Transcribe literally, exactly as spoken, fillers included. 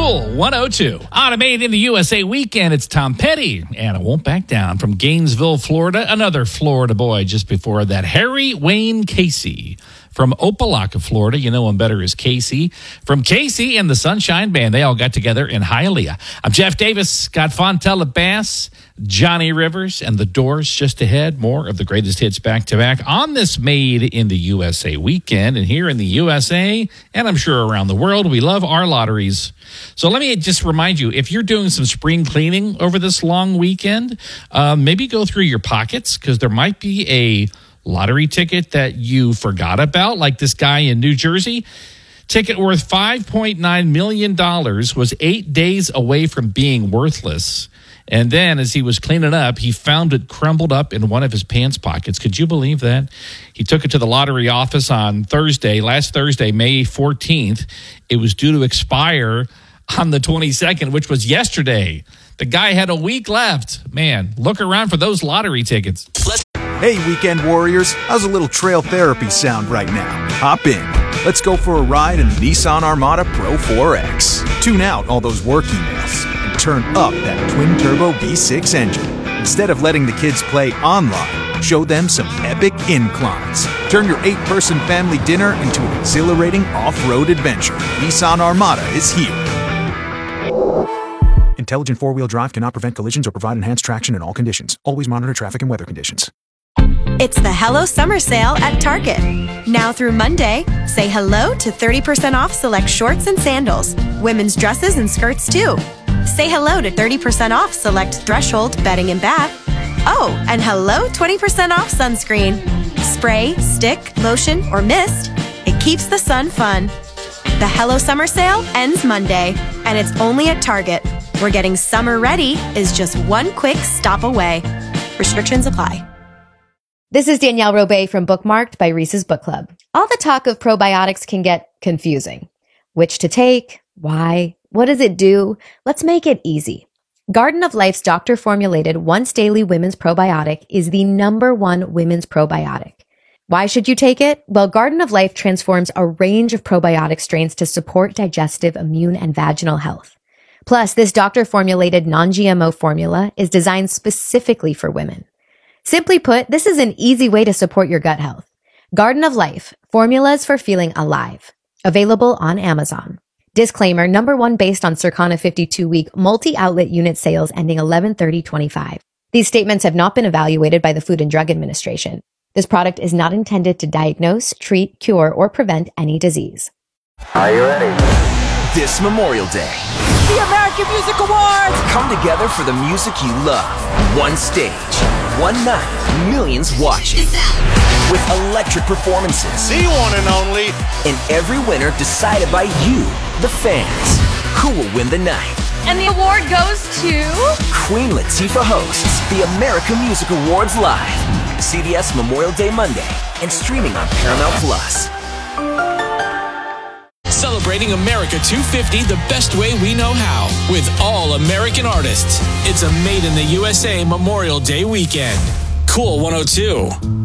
Cool one oh two. On a Made in the U S A weekend, it's Tom Petty, and I won't back down from Gainesville, Florida. Another Florida boy just before that, Harry Wayne Casey. From Opelika, Florida, you know him better as Casey. From Casey and the Sunshine Band, they all got together in Hialeah. I'm Jeff Davis, got Fontella Bass, Johnny Rivers, and The Doors just ahead. More of the greatest hits back-to-back on this Made in the U S A weekend. And here in the U S A, and I'm sure around the world, we love our lotteries. So let me just remind you, if you're doing some spring cleaning over this long weekend, uh, maybe go through your pockets, because there might be a lottery ticket that you forgot about, like this guy in New Jersey. Ticket worth five point nine million dollars was eight days away from being worthless. And then as he was cleaning up, he found it crumbled up in one of his pants pockets. Could you believe that? He took it to the lottery office on Thursday, last Thursday, May fourteenth. It was due to expire on the twenty-second, which was yesterday. The guy had a week left. Man, look around for those lottery tickets. Let's- Hey, weekend warriors, how's a little trail therapy sound right now? Hop in. Let's go for a ride in the Nissan Armada Pro four X. Tune out all those work emails and turn up that twin-turbo V six engine. Instead of letting the kids play online, show them some epic inclines. Turn your eight-person family dinner into an exhilarating off-road adventure. Nissan Armada is here. Intelligent four-wheel drive cannot prevent collisions or provide enhanced traction in all conditions. Always monitor traffic and weather conditions. It's the Hello Summer Sale at Target. Now through Monday, say hello to thirty percent off select shorts and sandals, women's dresses and skirts too. Say hello to thirty percent off select Threshold bedding and bath. Oh, and hello twenty percent off sunscreen. Spray, stick, lotion, or mist, it keeps the sun fun. The Hello Summer Sale ends Monday, and it's only at Target, where getting summer ready is just one quick stop away. Restrictions apply. This is Danielle Robay from Bookmarked by Reese's Book Club. All the talk of probiotics can get confusing. Which to take? Why? What does it do? Let's make it easy. Garden of Life's doctor-formulated once-daily women's probiotic is the number one women's probiotic. Why should you take it? Well, Garden of Life transforms a range of probiotic strains to support digestive, immune, and vaginal health. Plus, this doctor-formulated non-G M O formula is designed specifically for women. Simply put, this is an easy way to support your gut health. Garden of Life, formulas for feeling alive. Available on Amazon. Disclaimer, number one based on Circana fifty-two week multi-outlet unit sales ending eleven thirty twenty-five. These statements have not been evaluated by the Food and Drug Administration. This product is not intended to diagnose, treat, cure, or prevent any disease. Are you ready? This Memorial Day, the American Music Awards come together for the music you love. One stage, one night, millions watching. With electric performances. The one and only. And every winner decided by you, the fans. Who will win the night? And the award goes to... Queen Latifah hosts the American Music Awards live. C B S Memorial Day Monday and streaming on Paramount Plus. Celebrating America two fifty the best way we know how, with all American artists. It's a Made in the U S A Memorial Day weekend. Cool one oh two.